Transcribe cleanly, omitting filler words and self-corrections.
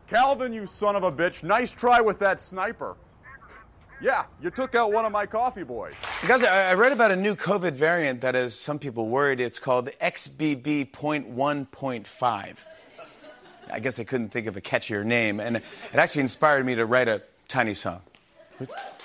Calvin, you son of a bitch, nice try with that sniper. Yeah, you took out one of my coffee boys. Guys, I read about a new COVID variant that has some people worried. It's called XBB.1.5. I guess they couldn't think of a catchier name, and it actually inspired me to write a tiny song.